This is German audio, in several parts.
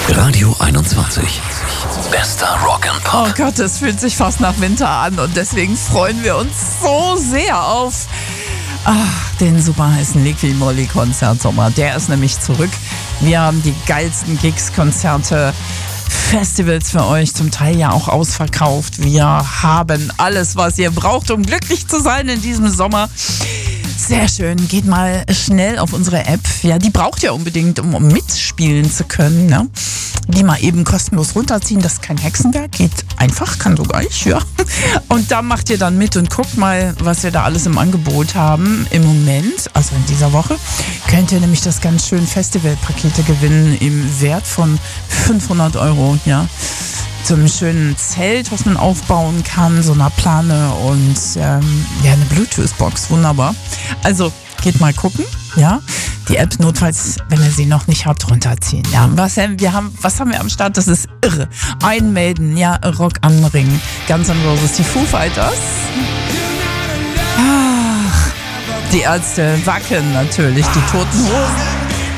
Radio 21. Bester Rock and Pop. Oh Gott, es fühlt sich fast nach Winter an und deswegen freuen wir uns so sehr auf den super heißen Liqui Moly Konzertsommer. Der ist nämlich zurück. Wir haben die geilsten Gigs, Konzerte, Festivals für euch, zum Teil ja auch ausverkauft. Wir haben alles, was ihr braucht, um glücklich zu sein in diesem Sommer. Sehr schön, geht mal schnell auf unsere App. Ja, die braucht ihr unbedingt, um mitspielen zu können. Ne? Die mal eben kostenlos runterziehen, das ist kein Hexenwerk, geht einfach, kann sogar ich, ja. Und da macht ihr dann mit und guckt mal, was wir da alles im Angebot haben. Im Moment, also in dieser Woche, könnt ihr nämlich das ganz schön Festivalpakete gewinnen im Wert von 500 €, ja. So einem schönen Zelt, was man aufbauen kann, so einer Plane und eine Bluetooth-Box, wunderbar. Also geht mal gucken, ja. Die App notfalls, wenn ihr sie noch nicht habt, runterziehen. Ja, was haben wir am Start? Das ist irre. Einmelden, ja, Rock am Ring. Guns N' Roses, die Foo Fighters. Ach, die Ärzte, Wacken natürlich, die Toten Hosen.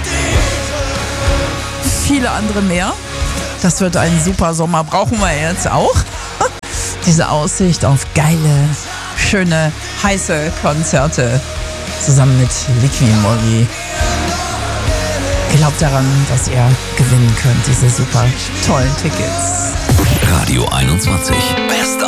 Viele andere mehr. Das wird ein super Sommer, brauchen wir jetzt auch. Diese Aussicht auf geile, schöne, heiße Konzerte zusammen mit Liqui Moly. Glaubt daran, dass ihr gewinnen könnt, diese super tollen Tickets. Radio 21. Bester